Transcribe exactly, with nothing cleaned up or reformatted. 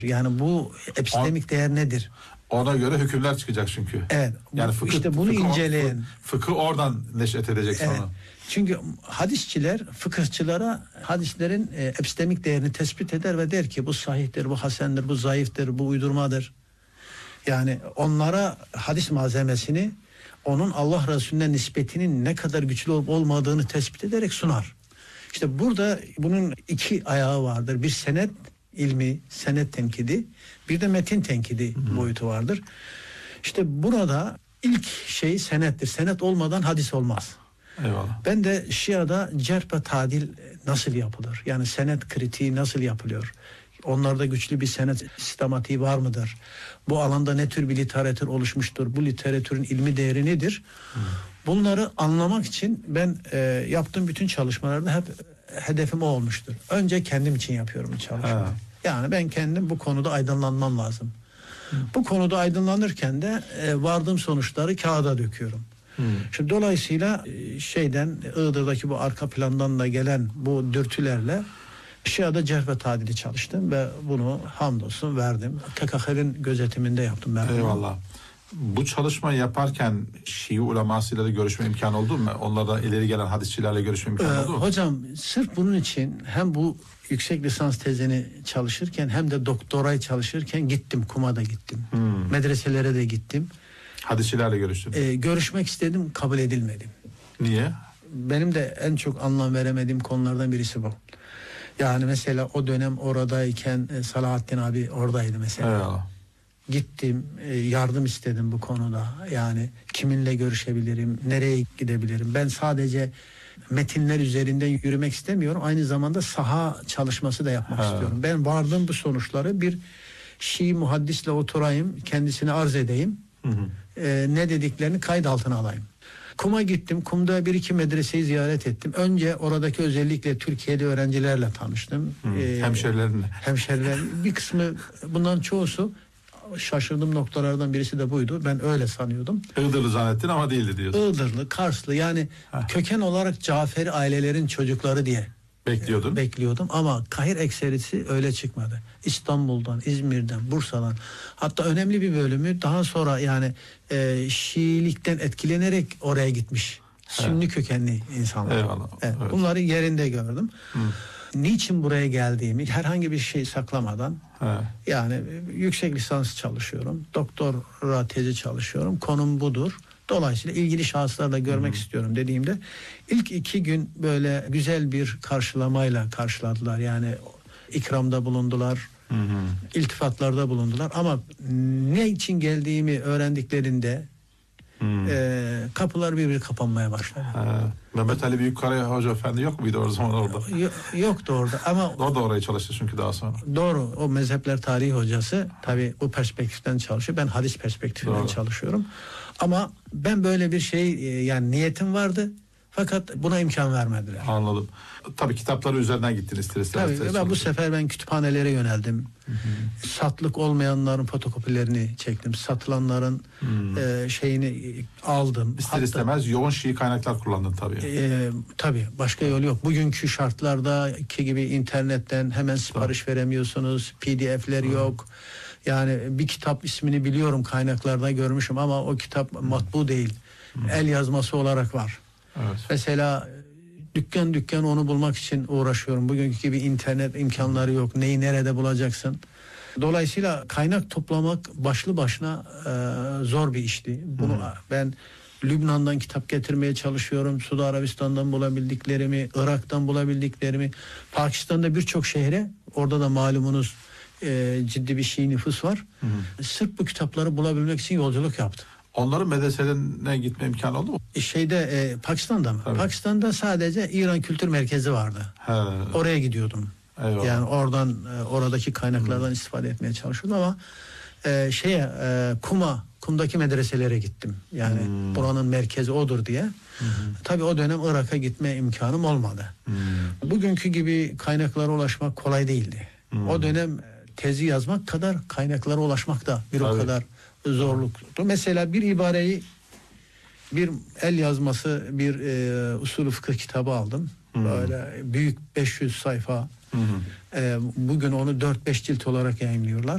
Yani bu epistemik değer nedir? Ona göre hükümler çıkacak çünkü. Evet. Yani fıkıh, işte bunu fıkıh, inceleyen. Fıkıh oradan neşet edecek Evet. sonra. Çünkü hadisçiler fıkıhçılara hadislerin e, epistemik değerini tespit eder ve der ki bu sahihtir, bu hasendir, bu zayıftır, bu uydurmadır. Yani onlara hadis malzemesini onun Allah Resulüne nispetinin ne kadar güçlü olup olmadığını tespit ederek sunar. İşte burada bunun iki ayağı vardır. Bir senet ilmi, senet tenkidi, bir de metin tenkidi Hı-hı. boyutu vardır. İşte burada ilk şey senettir. Senet olmadan hadis olmaz. Eyvallah. Ben de Şia'da cerh ve tadil nasıl yapılır? Yani senet kritiği nasıl yapılıyor? Onlarda güçlü bir senet sistematiği var mıdır? Bu alanda ne tür bir literatür oluşmuştur? Bu literatürün ilmi değeri nedir? Hmm. Bunları anlamak için ben e, yaptığım bütün çalışmalarda hep hedefim o olmuştur. Önce kendim için yapıyorum bu çalışmayı. Ha. Yani ben kendim bu konuda aydınlanmam lazım. Hmm. Bu konuda aydınlanırken de e, vardığım sonuçları kağıda döküyorum. Hmm. Şimdi dolayısıyla e, şeyden Iğdır'daki bu arka plandan da gelen bu dürtülerle Şia'da cerh ve tadili çalıştım ve bunu hamdolsun verdim. K K H'nin gözetiminde yaptım ben. Eyvallah. Bu çalışmayı yaparken Şii ulemasıyla da görüşme imkanı oldu mu? Onlardan ileri gelen hadisçilerle görüşme imkanı ee, oldu mu? Hocam sırf bunun için hem bu yüksek lisans tezini çalışırken hem de doktorayı çalışırken gittim. Kuma'da gittim. Hmm. Medreselere de gittim. Hadisçilerle görüştüm. Ee, görüşmek istedim, kabul edilmedim. Niye? Benim de en çok anlam veremediğim konulardan birisi bu. Yani mesela o dönem oradayken e, Salahattin abi oradaydı mesela. Eyvallah. Gittim, e, yardım istedim bu konuda. Yani kiminle görüşebilirim, nereye gidebilirim? Ben sadece metinler üzerinden yürümek istemiyorum. Aynı zamanda saha çalışması da yapmak ha. istiyorum. Ben vardığım bu sonuçları bir Şii muhaddisle oturayım, kendisine arz edeyim. Hı hı. E, ne dediklerini kayıt altına alayım. Kum'a gittim. Kum'da bir iki medreseyi ziyaret ettim. Önce oradaki özellikle Türkiye'li öğrencilerle tanıştım. Hmm, ee, hemşerilerinle. Hemşeriler. Bir kısmı, bundan çoğusu, şaşırdığım noktalardan birisi de buydu. Ben öyle sanıyordum. Iğdırlı zannettin ama değildi diyorsun. Iğdırlı, Karslı, yani Heh. köken olarak Caferi ailelerin çocukları diye bekliyordun. Bekliyordum ama Kahir ekserisi öyle çıkmadı. İstanbul'dan, İzmir'den, Bursa'dan, hatta önemli bir bölümü daha sonra yani e, Şiilikten etkilenerek oraya gitmiş. Sünni evet. kökenli insanlar. Eyvallah. Evet, evet. Bunları yerinde gördüm. Hı. Niçin buraya geldiğimi herhangi bir şey saklamadan evet. yani yüksek lisans çalışıyorum. Doktora tezi çalışıyorum. Konum budur. Dolayısıyla ilgili şahıslarla görmek hmm. istiyorum dediğimde ilk iki gün böyle güzel bir karşılamayla karşıladılar. Yani ikramda bulundular, hmm. iltifatlarda bulundular. Ama ne için geldiğimi öğrendiklerinde hmm. e, kapılar bir bir kapanmaya başladı. Ha. Mehmet Ali Büyükkaraya Hoca Efendi yok muydu o zaman orada? Yok, yoktu orada ama o da oraya çalıştı çünkü daha sonra. Doğru, o mezhepler tarihi hocası tabii bu perspektiften çalışıyor. Ben hadis perspektifinden doğru. çalışıyorum. Ama ben böyle bir şey yani niyetim vardı fakat buna imkan vermediler. Anladım. Tabii kitapları üzerinden gittiniz. Tabii ben sonuçta. Bu sefer ben kütüphanelere yöneldim. Hı hı. Satlık olmayanların fotokopilerini çektim. Satılanların e, şeyini aldım. İster Hatta, istemez yoğun Şii kaynaklar kullandın tabii. E, tabii başka yol yok. Bugünkü şartlardaki gibi internetten hemen sipariş tabii. veremiyorsunuz. P D F'ler hı. yok. Yani bir kitap ismini biliyorum, kaynaklarda görmüşüm ama o kitap hmm. matbu değil. Hmm. El yazması olarak var. Evet. Mesela dükkan dükkan onu bulmak için uğraşıyorum. Bugünkü gibi internet imkanları yok. Neyi nerede bulacaksın? Dolayısıyla kaynak toplamak başlı başına e, zor bir işti. Bunu hmm. ben Lübnan'dan kitap getirmeye çalışıyorum. Suudi Arabistan'dan bulabildiklerimi, Irak'tan bulabildiklerimi, Pakistan'da birçok şehre, orada da malumunuz e, ciddi bir Şii nüfus var. Hı hı. Sırf bu kitapları bulabilmek için yolculuk yaptım. Onların medreselerine gitme imkanı oldu mu? Şeyde e, Pakistan'da mı? Tabii. Pakistan'da sadece İran Kültür Merkezi vardı. He. Oraya gidiyordum. Eyvallah. Yani oradan e, oradaki kaynaklardan hı. istifade etmeye çalışıyordum ama e, şeye e, Kum'a, Kum'daki medreselere gittim. Yani hmm. buranın merkezi odur diye. Hmm. Tabii o dönem Irak'a gitme imkanım olmadı. Hmm. Bugünkü gibi kaynaklara ulaşmak kolay değildi. Hmm. O dönem tezi yazmak kadar kaynaklara ulaşmak da bir tabii. o kadar zorluktu. Mesela bir ibareyi, bir el yazması bir e, usulü fıkıh kitabı aldım. Hmm. Böyle büyük beş yüz sayfa. Hmm. E, bugün onu dört beş cilt olarak yayınlıyorlar.